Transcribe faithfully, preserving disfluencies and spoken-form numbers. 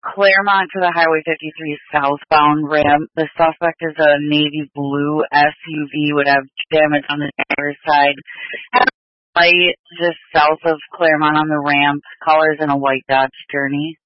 Claremont to the Highway fifty-three southbound ramp. The suspect is a navy blue S U V, would have damage on the driver's side. Light just south of Claremont on the ramp. Caller's in a white Dodge Journey.